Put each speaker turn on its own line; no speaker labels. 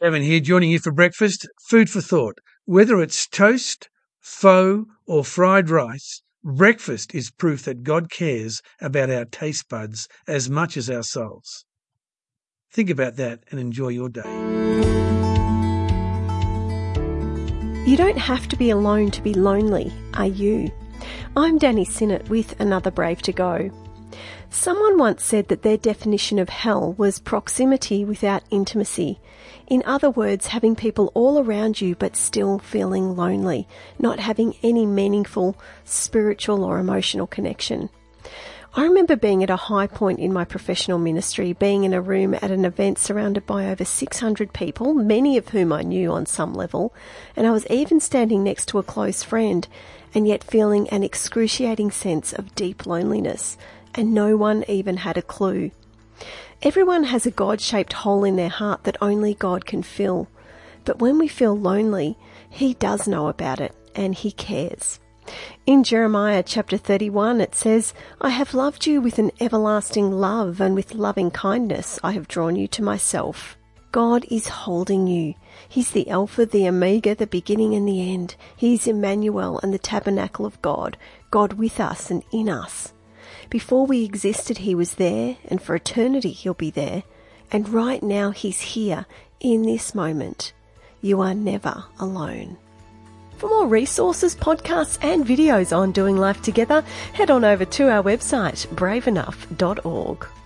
Kevin here, joining you for breakfast. Food for thought. Whether it's toast, pho, or fried rice, breakfast is proof that God cares about our taste buds as much as our souls. Think about that and enjoy your day.
You don't have to be alone to be lonely, are you? I'm Danny Sinnott with another Brave to Go. Someone once said that their definition of hell was proximity without intimacy. In other words, having people all around you but still feeling lonely, not having any meaningful spiritual or emotional connection. I remember being at a high point in my professional ministry, being in a room at an event surrounded by over 600 people, many of whom I knew on some level, and I was even standing next to a close friend, and yet feeling an excruciating sense of deep loneliness, and no one even had a clue. Everyone has a God-shaped hole in their heart that only God can fill. But when we feel lonely, He does know about it, and He cares. In Jeremiah chapter 31 it says, "I have loved you with an everlasting love, and with loving kindness I have drawn you to myself." God is holding you. He's the Alpha, the Omega, the beginning and the end. He's Emmanuel and the tabernacle of God, God with us and in us. Before we existed, He was there, and for eternity He'll be there. And right now He's here, in this moment. You are never alone. For more resources, podcasts and videos on doing life together, head on over to our website, braveenough.org.